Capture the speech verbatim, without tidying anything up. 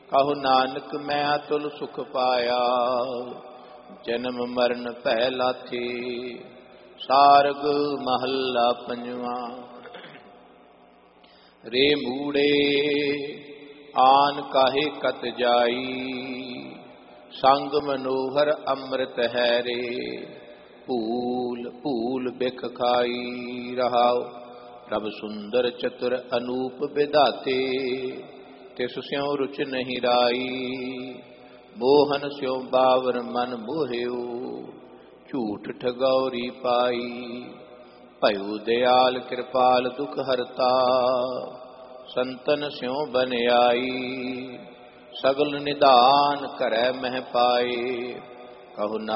ਕਹੋ ਨਾਨਕ ਮੈਂ ਅਤੁਲ ਸੁਖ ਪਾਇਆ, ਜਨਮ ਮਰਨ ਭੈ ਲਾਥੀ। ਸਾਰਗ ਮਹੱਲਾ ਪੰਜਵਾਂ। ਰੇ ਮੂੜੇ ਆਨ ਕਾਹੇ ਕਤ ਜਾਈ, ਸੰਗ ਮਨੋਹਰ ਅੰਮ੍ਰਿਤ ਹੈ ਰੇ। ਭੂਲ ਭੂਲ ਬਿਖ ਖਾਈ ਰਹਾਉ, ਪ੍ਰਭ ਸੁੰਦਰ ਚਤੁਰ ਅਨੂਪ ਵਿਧਾਤੇ। ਤਿਸ ਸਿਉ ਰੁਚ ਨਹੀਂ ਰਾਈ, ਮੋਹਨ ਸਿਉ ਬਾਵਰ ਮਨ ਮੋਹਿਓ। ਝੂਠ ਠਗੌਰੀ ਪਾਈ, ਭਇਓ ਦਿਆਲ ਕਿਰਪਾਲ ਦੁਖ ਹਰਤਾ। ਸੰਤਨ ਸਿਉ ਬਨਿਆਈ, ਸਗਲ ਨਿਧਾਨ ਕਰੈ ਮਹਿ ਪਾਏ। ਕਹੋ